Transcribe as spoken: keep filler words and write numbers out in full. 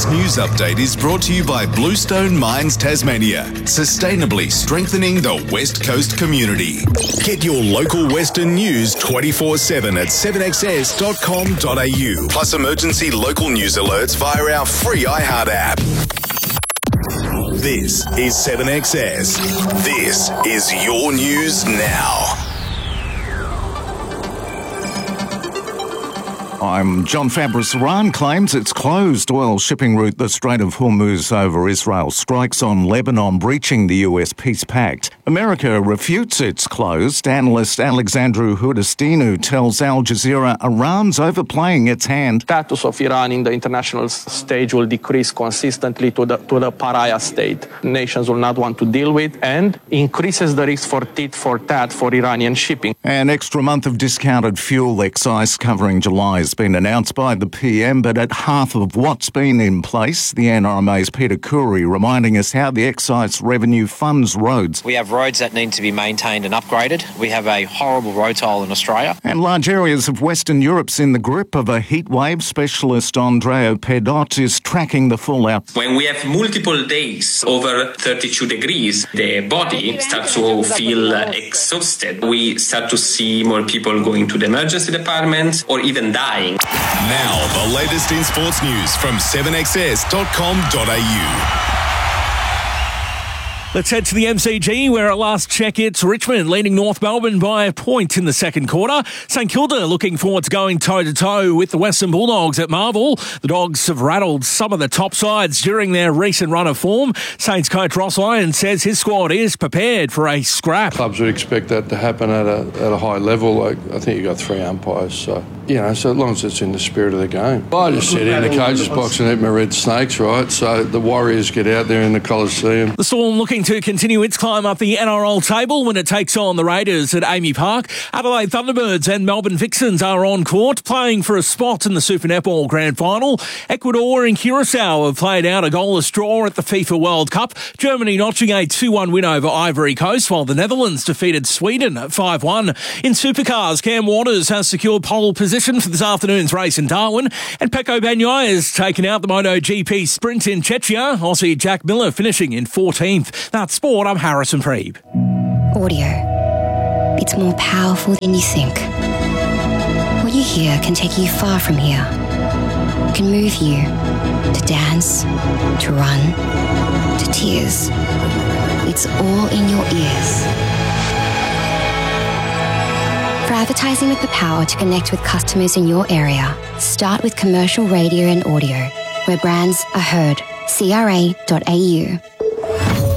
news update is brought to you by Bluestone Mines Tasmania, sustainably strengthening the West Coast community. Get your local Western news twenty-four seven at seven x s dot com dot a u, plus emergency local news alerts via our free iHeart app. This is seven X S. This is your news now. I'm John Fabris. Iran claims it's closed oil shipping route the Strait of Hormuz over Israel. Strikes on Lebanon breaching the U S peace pact. America refutes it's closed. Analyst Alexandru Hudastinu tells Al Jazeera Iran's overplaying its hand. Status of Iran in the international stage will decrease consistently to the to the pariah state. Nations will not want to deal with, and increases the risk for tit for tat for Iranian shipping. An extra month of discounted fuel excise covering July has been announced by the P M, but at half of what's been in place. The N R M A's Peter Khoury reminding us how the excise revenue funds roads. We have roads that need to be maintained and upgraded. We have a horrible road toll in Australia. And large areas of Western Europe's in the grip of a heat wave. Specialist Andrea Pedot is tracking the fallout. When we have multiple days over thirty-two degrees, the body starts to feel uh, exhausted. We start to see more people going to the emergency department or even dying. Now, the latest in sports news from seven x s dot com dot a u. Let's head to the M C G, where at last check it's Richmond leading North Melbourne by a point in the second quarter. St Kilda looking forward to going toe-to-toe with the Western Bulldogs at Marvel. The Dogs have rattled some of the top sides during their recent run of form. Saints coach Ross Lyon says his squad is prepared for a scrap. Clubs would expect that to happen at a at a high level. Like, I think you've got three umpires, so, you know, so as long as it's in the spirit of the game. I just sit in the coach's box and eat my red snakes, right? So the Warriors get out there in the Coliseum. The Storm looking to continue its climb up the N R L table when it takes on the Raiders at Amy Park. Adelaide Thunderbirds and Melbourne Vixens are on court, playing for a spot in the Super Netball Grand Final. Ecuador and Curacao have played out a goalless draw at the FIFA World Cup. Germany notching a two one win over Ivory Coast, while the Netherlands defeated Sweden at five one. In Supercars, Cam Waters has secured pole position for this afternoon's race in Darwin, and Pecco Bagnaia has taken out the MotoGP sprint in Czechia. Aussie Jack Miller finishing in fourteenth. That's sport. I'm Harrison Preeb. Audio. It's more powerful than you think. What you hear can take you far from here. It can move you to dance, to run, to tears. It's all in your ears. For advertising with the power to connect with customers in your area, start with commercial radio and audio, where brands are heard. C R A dot A U.